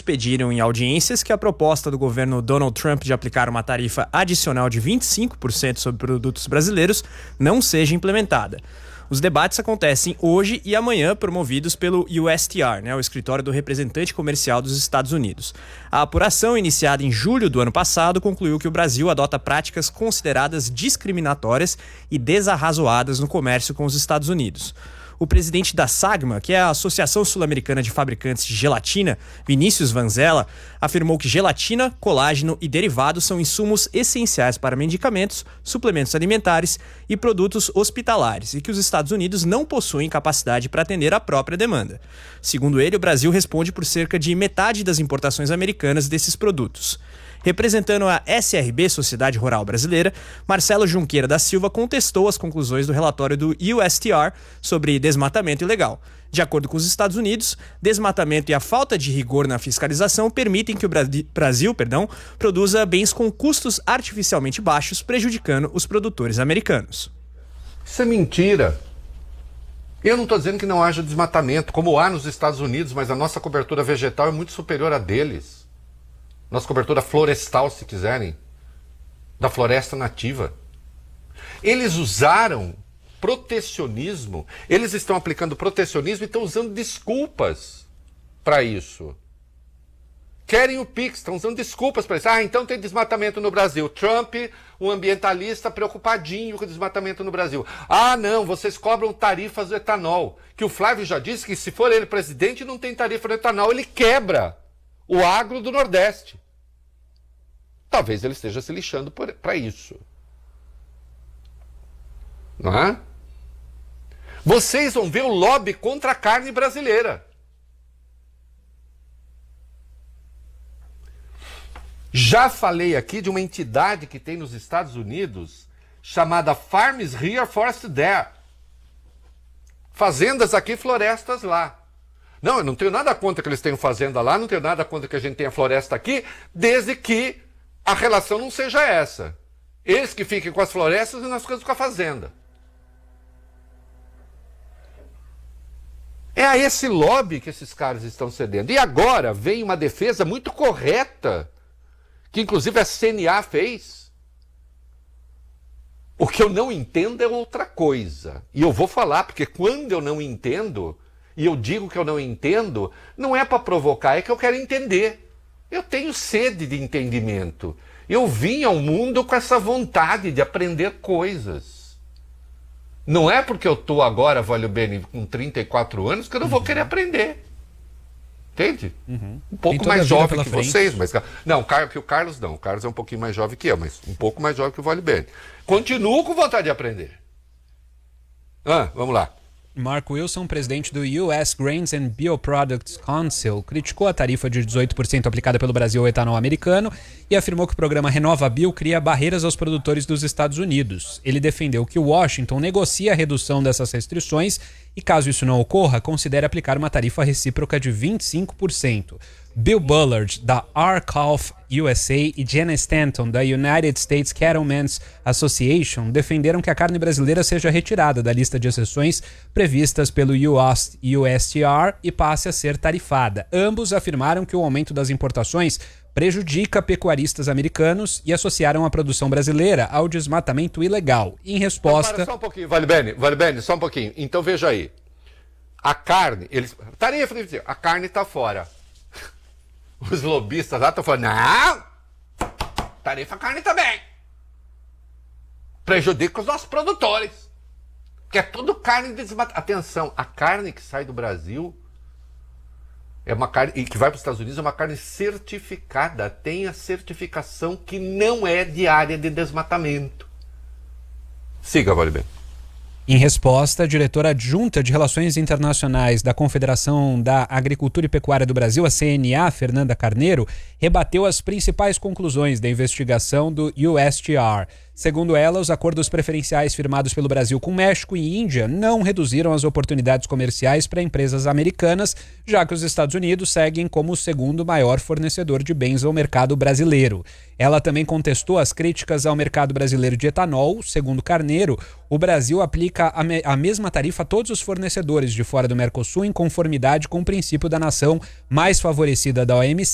pediram em audiências que a proposta do governo Donald Trump de aplicar uma tarifa adicional de 25% sobre produtos brasileiros não seja implementada. Os debates acontecem hoje e amanhã, promovidos pelo USTR, o Escritório do Representante Comercial dos Estados Unidos. A apuração, iniciada em julho do ano passado, concluiu que o Brasil adota práticas consideradas discriminatórias e desarrazoadas no comércio com os Estados Unidos. O presidente da SAGMA, que é a Associação Sul-Americana de Fabricantes de Gelatina, Vinícius Vanzella, afirmou que gelatina, colágeno e derivados são insumos essenciais para medicamentos, suplementos alimentares e produtos hospitalares e que os Estados Unidos não possuem capacidade para atender a própria demanda. Segundo ele, o Brasil responde por cerca de metade das importações americanas desses produtos. Representando a SRB, Sociedade Rural Brasileira, Marcelo Junqueira da Silva contestou as conclusões do relatório do USTR sobre desmatamento ilegal. De acordo com os Estados Unidos, desmatamento e a falta de rigor na fiscalização permitem que o Brasil produza bens com custos artificialmente baixos, prejudicando os produtores americanos. Isso é mentira. Eu não estou dizendo que não haja desmatamento, como há nos Estados Unidos, mas a nossa cobertura vegetal é muito superior à deles. Nossa cobertura florestal, se quiserem, da floresta nativa. Eles usaram protecionismo, eles estão aplicando protecionismo e estão usando desculpas para isso. Querem o PIX, estão usando desculpas para isso. Então tem desmatamento no Brasil. Trump, um ambientalista preocupadinho com o desmatamento no Brasil. Não, vocês cobram tarifas do etanol. Que o Flávio já disse que se for ele presidente não tem tarifa do etanol, ele quebra o agro do Nordeste. Talvez ele esteja se lixando para isso. Não é? Vocês vão ver o lobby contra a carne brasileira. Já falei aqui de uma entidade que tem nos Estados Unidos chamada Farms Here, Forest There. Fazendas aqui, florestas lá. Não, eu não tenho nada contra que eles tenham fazenda lá, não tenho nada contra que a gente tenha floresta aqui, desde que a relação não seja essa. Eles que fiquem com as florestas e nós ficamos com a fazenda. É a esse lobby que esses caras estão cedendo. E agora vem uma defesa muito correta, que inclusive a CNA fez. O que eu não entendo é outra coisa. E eu vou falar, porque quando eu não entendo, e eu digo que eu não entendo, não é para provocar, é que eu quero entender. Eu tenho sede de entendimento. Eu vim ao mundo com essa vontade de aprender coisas. Não é porque eu estou agora, Valio Bene, com 34 anos, que eu não vou querer aprender. Entende? Um pouco mais jovem que vocês, mas... Não, que o Carlos não. O Carlos é um pouquinho mais jovem que eu, mas um pouco mais jovem que o Valio Bene. Continuo com vontade de aprender. Vamos lá. Mark Wilson, presidente do US Grains and Bioproducts Council, criticou a tarifa de 18% aplicada pelo Brasil ao etanol americano e afirmou que o programa RenovaBio cria barreiras aos produtores dos Estados Unidos. Ele defendeu que Washington negocia a redução dessas restrições e, caso isso não ocorra, considere aplicar uma tarifa recíproca de 25%. Bill Bullard, da R-Calf USA, e Jenna Stanton, da United States Cattlemen's Association, defenderam que a carne brasileira seja retirada da lista de exceções previstas pelo USTR e passe a ser tarifada. Ambos afirmaram que o aumento das importações prejudica pecuaristas americanos e associaram a produção brasileira ao desmatamento ilegal. Em resposta... Então, para só um pouquinho, Valio Bene, só um pouquinho. Então veja aí. A carne... a carne está fora. Os lobistas lá estão falando, não, tarifa carne também. Prejudica os nossos produtores. Que é tudo carne desmatada. Atenção, a carne que sai do Brasil é uma carne, e que vai para os Estados Unidos, é uma carne certificada. Tem a certificação que não é de área de desmatamento. Siga, Valio Bene. Em resposta, a diretora adjunta de Relações Internacionais da Confederação da Agricultura e Pecuária do Brasil, a CNA, Fernanda Carneiro, rebateu as principais conclusões da investigação do USTR. Segundo ela, os acordos preferenciais firmados pelo Brasil com México e Índia não reduziram as oportunidades comerciais para empresas americanas, já que os Estados Unidos seguem como o segundo maior fornecedor de bens ao mercado brasileiro. Ela também contestou as críticas ao mercado brasileiro de etanol. Segundo Carneiro, o Brasil aplica a mesma tarifa a todos os fornecedores de fora do Mercosul em conformidade com o princípio da nação mais favorecida da OMC